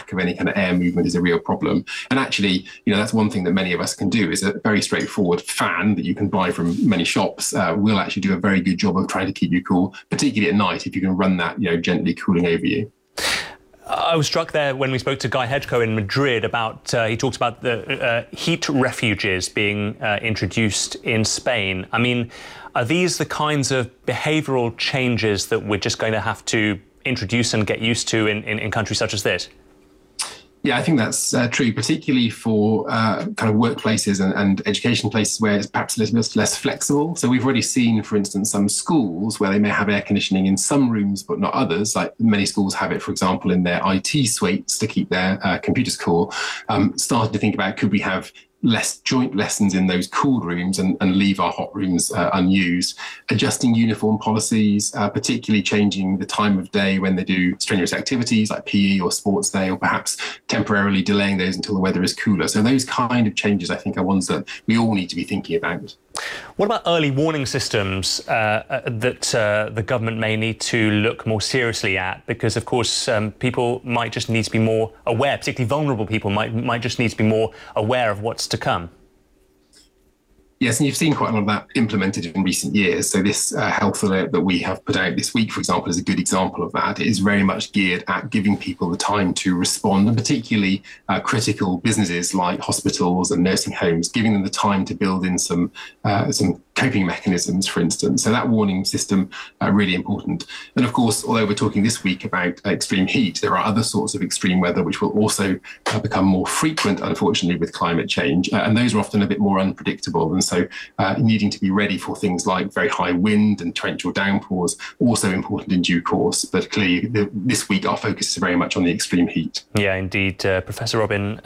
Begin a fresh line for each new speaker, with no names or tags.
lack of any kind of air movement is a real problem. And actually, that's one thing that many of us can do is a very straightforward fan that you can buy from many shops will actually do a very good job of trying to keep you cool, particularly at night if you can run that, gently cooling over you.
I was struck there when we spoke to Guy Hedgecoe in Madrid about, he talked about the heat refuges being introduced in Spain. I mean, are these the kinds of behavioural changes that we're just going to have to introduce and get used to in countries such as this?
Yeah, I think that's true, particularly for kind of workplaces and education places where it's perhaps a little bit less flexible. So we've already seen, for instance, some schools where they may have air conditioning in some rooms, but not others. Like many schools have it, for example, in their IT suites to keep their computers cool. Started to think about, could we have less joint lessons in those cooled rooms and leave our hot rooms unused, adjusting uniform policies, particularly changing the time of day when they do strenuous activities like PE or sports day, or perhaps temporarily delaying those until the weather is cooler. So those kind of changes, I think, are ones that we all need to be thinking about.
What about early warning systems that the government may need to look more seriously at? Because, of course, people might just need to be more aware, particularly vulnerable people might just need to be more aware of what's to come.
Yes, and you've seen quite a lot of that implemented in recent years. So this health alert that we have put out this week, for example, is a good example of that. It is very much geared at giving people the time to respond, and particularly critical businesses like hospitals and nursing homes, giving them the time to build in some coping mechanisms, for instance. So that warning system, really important. And of course, although we're talking this week about extreme heat, there are other sorts of extreme weather which will also become more frequent, unfortunately, with climate change. And those are often a bit more unpredictable. And so needing to be ready for things like very high wind and torrential downpours, also important in due course. But clearly, this week, our focus is very much on the extreme heat.
Yeah, indeed. Professor Robin